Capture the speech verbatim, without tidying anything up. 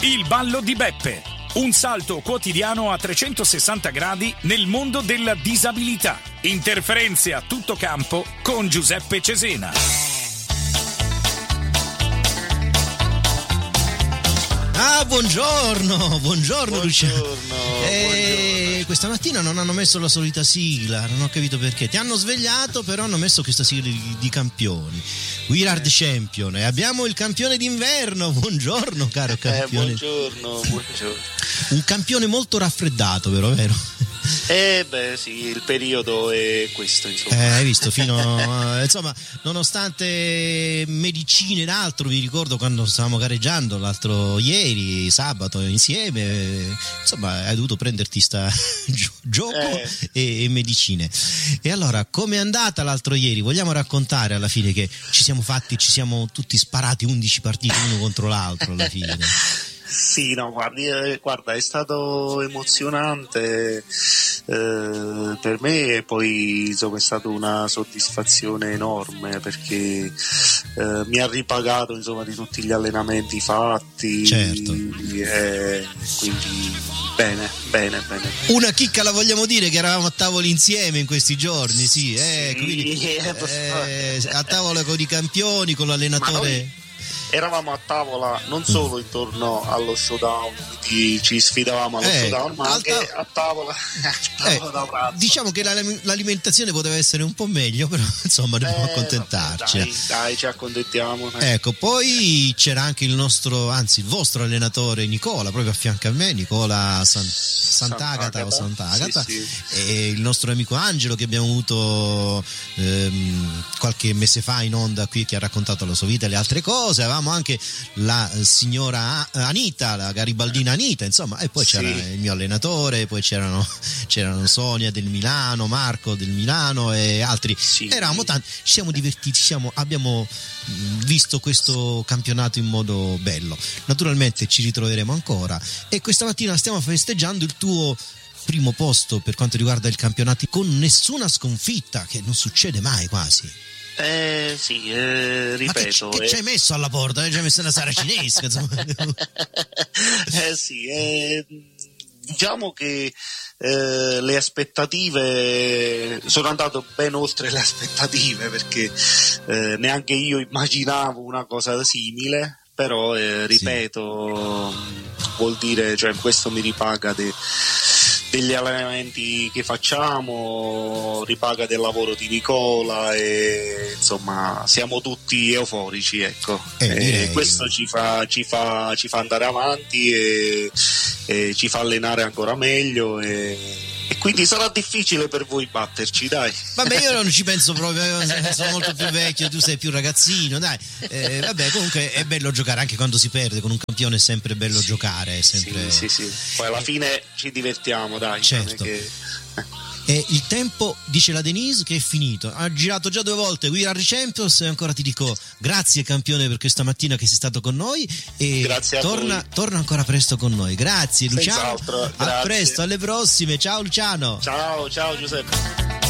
Il ballo di Beppe. Un salto quotidiano a trecentosessanta gradi nel mondo della disabilità. Interferenze a tutto campo con Giuseppe Cesena. Ah, buongiorno, buongiorno Luciano. Buongiorno, eh, buongiorno. Questa mattina non hanno messo la solita sigla, non ho capito perché. Ti hanno svegliato, però hanno messo questa sigla di, di campioni. We are the champion. E abbiamo il campione d'inverno. Buongiorno, caro campione. Eh, buongiorno, buongiorno. Un campione molto raffreddato, vero, vero? Eh beh sì, il periodo è questo, insomma. Eh, hai visto, fino insomma, nonostante medicine ed altro, mi ricordo quando stavamo gareggiando l'altro ieri, sabato, insieme, insomma, hai dovuto prenderti sta gio- gioco eh. e, e medicine. E allora, com'è andata l'altro ieri? Vogliamo raccontare alla fine che ci siamo fatti, ci siamo tutti sparati undici partite uno contro l'altro alla fine? Sì, no, guardi, eh, guarda, è stato emozionante eh, per me e poi insomma è stata una soddisfazione enorme perché eh, mi ha ripagato insomma di tutti gli allenamenti fatti. Certo. E quindi bene, bene, bene. Una chicca la vogliamo dire che eravamo a tavolo insieme in questi giorni, sì, eh, Sì, quindi, eh, eh, a tavola con i campioni, con l'allenatore. Eravamo a tavola non solo intorno allo showdown, quindi ci sfidavamo allo Eh, showdown, ma anche alta- a tavola, a tavola Eh, da pranzo. diciamo che la- l'alimentazione poteva essere un po' meglio, però insomma dobbiamo Eh, accontentarci. vabbè, dai, dai, ci accontentiamo. dai. Ecco, poi c'era anche il nostro, anzi il vostro allenatore Nicola, proprio a fianco a me, Nicola San- Sant'Agata o Sant'Agata, Sì, sì. e il nostro amico Angelo che abbiamo avuto ehm, qualche mese fa in onda qui, che ha raccontato la sua vita e le altre cose. Avevamo anche la eh, signora Anita, la garibaldina Anita, insomma, e poi c'era Sì. il mio allenatore, poi c'erano, c'erano Sonia del Milano, Marco del Milano e altri. Sì. Eravamo tanti, ci siamo divertiti, ci siamo, abbiamo mh, visto questo campionato in modo bello. Naturalmente ci ritroveremo ancora e questa mattina stiamo festeggiando il tuo primo posto per quanto riguarda il campionato con nessuna sconfitta, che non succede mai quasi. Eh sì, eh, Ma che, ripeto. che eh. ci hai messo alla porta? Ci hai messo una saracinesca, insomma. eh sì, eh, diciamo che eh, le aspettative sono andato ben oltre le aspettative perché eh, neanche io immaginavo una cosa simile, però eh, ripeto, sì. Vuol dire, cioè questo mi ripaga de, degli allenamenti che facciamo, ripaga del lavoro di Nicola e insomma siamo tutti euforici, ecco. Eh, e questo ci fa, ci, fa, ci fa andare avanti e, e ci fa allenare ancora meglio e, e quindi sarà difficile per voi batterci, dai. Vabbè, io non ci penso proprio, io sono molto più vecchio, tu sei più ragazzino, dai. Eh, vabbè, comunque è bello giocare anche quando si perde, con un campione è sempre bello sì, giocare, è sempre... Sì, sì, sì. Poi alla fine ci divertiamo, dai. Certo. Non è che... E il tempo, dice la Denise, che è finito. Ha girato già due volte We Are the Champions e ancora ti dico grazie campione per questa mattina che sei stato con noi e grazie a torna, voi. torna ancora presto con noi. Grazie Luciano. Senz'altro, A grazie. presto, alle prossime. Ciao Luciano. Ciao, ciao Giuseppe.